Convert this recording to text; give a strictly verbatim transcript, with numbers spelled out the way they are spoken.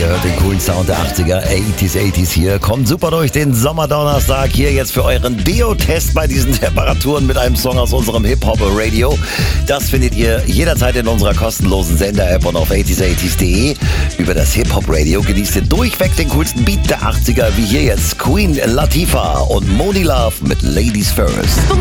Ihr hört den coolen Sound der achtziger, achtziger, achtziger hier. Kommt super durch den Sommerdonnerstag hier jetzt für euren Deo-Test bei diesen Temperaturen mit einem Song aus unserem Hip-Hop-Radio. Das findet ihr jederzeit in unserer kostenlosen Sender-App und auf achtziger achtziger punkt de. Über das Hip-Hop-Radio genießt ihr durchweg den coolsten Beat der achtziger, wie hier jetzt Queen Latifah und Moni Love mit Ladies First.